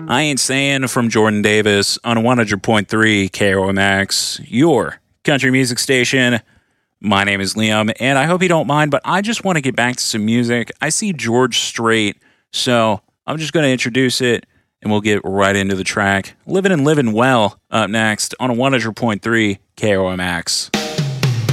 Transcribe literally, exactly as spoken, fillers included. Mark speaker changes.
Speaker 1: I Ain't Saying from Jordan Davis on one hundred point three K O M X, your country music station. My name is Liam, and I hope you don't mind, but I just want to get back to some music. I see George Strait, so I'm just going to introduce it, and we'll get right into the track. Living and Living Well up next on one hundred point three K O M X.